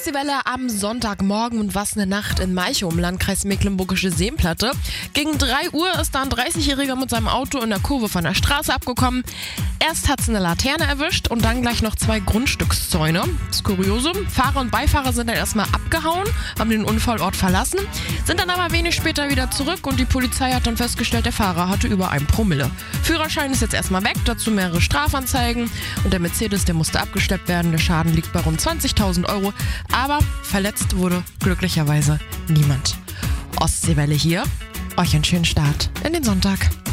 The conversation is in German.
Ostseewelle am Sonntagmorgen und was eine Nacht in Malchow im Landkreis Mecklenburgische Seenplatte. Gegen 3 Uhr ist da ein 30-Jähriger mit seinem Auto in der Kurve von der Straße abgekommen. Erst hat es eine Laterne erwischt und dann gleich noch 2 Grundstückszäune. Das Kuriose, Fahrer und Beifahrer sind dann erstmal abgehauen, haben den Unfallort verlassen, sind dann aber wenig später wieder zurück und die Polizei hat dann festgestellt, der Fahrer hatte über 1 Promille. Führerschein ist jetzt erstmal weg, dazu mehrere Strafanzeigen und der Mercedes, der musste abgeschleppt werden. Der Schaden liegt bei rund 20.000 Euro, aber verletzt wurde glücklicherweise niemand. Ostseewelle hier, euch einen schönen Start in den Sonntag.